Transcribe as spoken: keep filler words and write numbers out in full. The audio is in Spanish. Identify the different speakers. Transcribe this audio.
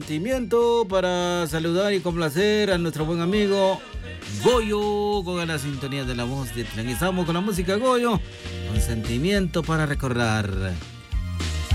Speaker 1: Sentimiento para saludar y complacer a nuestro buen amigo Goyo con la sintonía de la voz de Tren. Estamos con la música Goyo, con sentimiento para recordar.